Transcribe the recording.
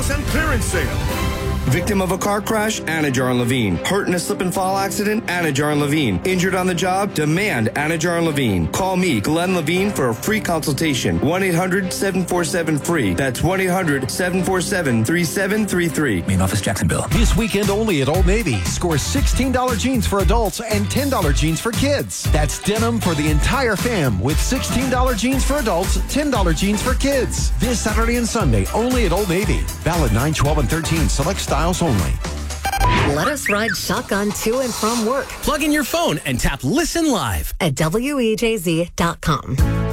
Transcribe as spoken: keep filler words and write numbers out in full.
percent clearance sale. Victim of a car crash? Anajar and Levine. Hurt in a slip and fall accident? Anajar and Levine. Injured on the job? Demand Anajar and Levine. Call me, Glenn Levine, for a free consultation. one eight hundred seven four seven free. That's one eight hundred seven four seven three seven three three. Main office, Jacksonville. This weekend only at Old Navy. Score sixteen dollars jeans for adults and ten dollars jeans for kids. That's denim for the entire fam with sixteen dollars jeans for adults, ten dollars jeans for kids. This Saturday and Sunday only at Old Navy. Valid nine, twelve, and thirteen. Select styles only. Let us ride shotgun to and from work Plug in your phone and tap Listen Live at W E J Z dot com.